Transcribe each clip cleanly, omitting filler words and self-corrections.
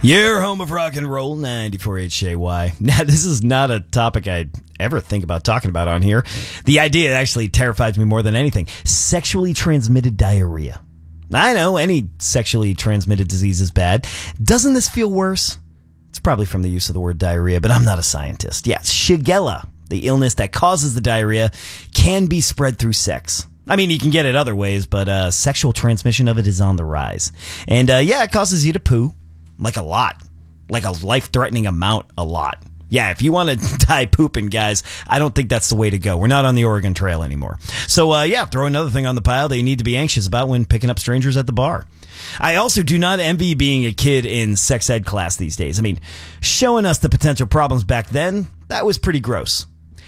Your home of rock and roll, 94 HJY. Now, this is not a topic I ever think about talking about on here. The idea actually terrifies me more than anything. Sexually transmitted diarrhea. I know any sexually transmitted disease is bad. Doesn't this feel worse? It's probably from the use of the word diarrhea, but I'm not a scientist. Yes, Shigella, the illness that causes the diarrhea, can be spread through sex. I mean, you can get it other ways, but sexual transmission of it is on the rise. And it causes you to poo. Like a lot. Like a life-threatening amount, a lot. Yeah, if you want to die pooping, guys, I don't think that's the way to go. We're not on the Oregon Trail anymore. So, throw another thing on the pile that you need to be anxious about when picking up strangers at the bar. I also do not envy being a kid in sex ed class these days. I mean, showing us the potential problems back then, that was pretty gross.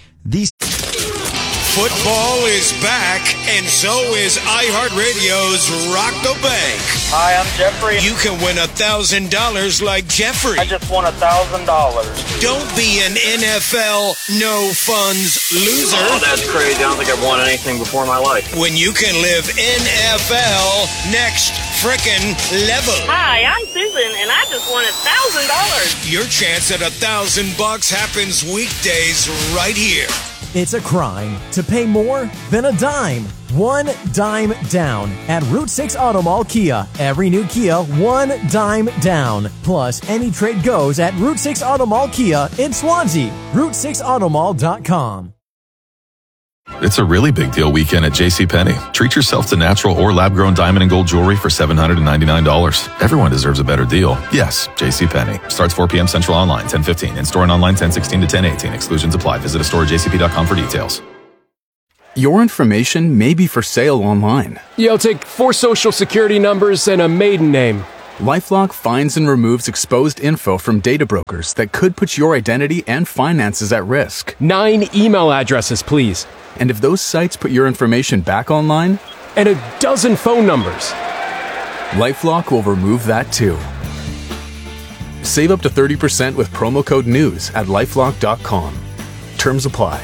Football is back, and so is iHeartRadio's Rock the Bank. Hi, I'm Jeffrey. You can win $1,000 like Jeffrey. I just won $1,000. Don't be an NFL no-funds loser. Oh, that's crazy. I don't think I've won anything before in my life. When you can live NFL next frickin' level. Hi, I'm Susan, and I just won $1,000. Your chance at $1,000 happens weekdays right here. It's a crime to pay more than a dime. One dime down at Route 6 Auto Mall Kia. Every new Kia, one dime down. Plus, any trade goes at Route 6 Auto Mall Kia in Swansea. Route6automall.com. It's a really big deal weekend at JCPenney. Treat yourself to natural or lab-grown diamond and gold jewelry for $799. Everyone deserves a better deal. Yes, JCPenney. Starts 4 p.m. Central online, 10:15. In-store and online, 10:16 to 10:18. Exclusions apply. Visit a store at jcp.com for details. Your information may be for sale online. You'll take 4 social security numbers and a maiden name. LifeLock finds and removes exposed info from data brokers that could put your identity and finances at risk. 9 email addresses, please. And if those sites put your information back online? And a dozen phone numbers. LifeLock will remove that too. Save up to 30% with promo code NEWS at LifeLock.com. Terms apply.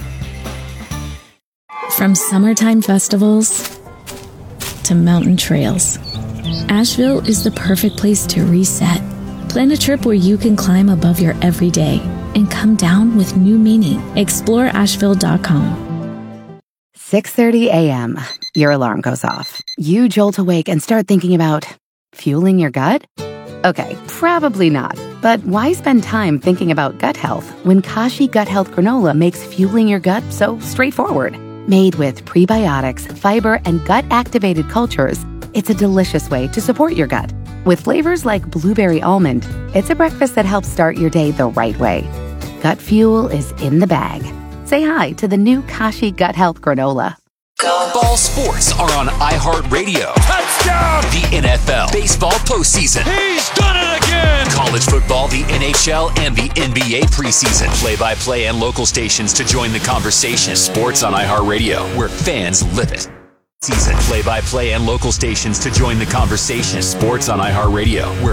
From summertime festivals to mountain trails, Asheville is the perfect place to reset. Plan a trip where you can climb above your everyday and come down with new meaning. Explore Asheville.com. 6:30 a.m. Your alarm goes off. You jolt awake and start thinking about fueling your gut? Okay, probably not. But why spend time thinking about gut health when Kashi Gut Health Granola makes fueling your gut so straightforward? Made with prebiotics, fiber, and gut-activated cultures, it's a delicious way to support your gut. With flavors like blueberry almond, it's a breakfast that helps start your day the right way. Gut fuel is in the bag. Say hi to the new Kashi Gut Health Granola. Ball sports are on iHeartRadio. Touchdown! The NFL, baseball postseason. He's done it again! College football, the NHL, and the NBA preseason. Play-by-play and local stations to join the conversation. Sports on iHeartRadio, where fans live it. Season. Play-by-play and local stations to join the conversation. Sports on iHeartRadio, where